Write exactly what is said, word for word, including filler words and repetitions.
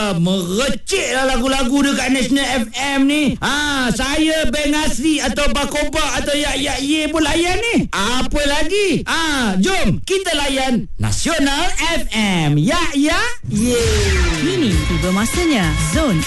Ah, merecik lah lagu-lagu dekat National F M ni. Ah, saya Beng Asri atau Bakoba atau Yak Yak Ye pun layan ni. Apa lagi? Ah, jom kita layan Nasional F M. Yak Yak Ye. Kini tiba masanya Zone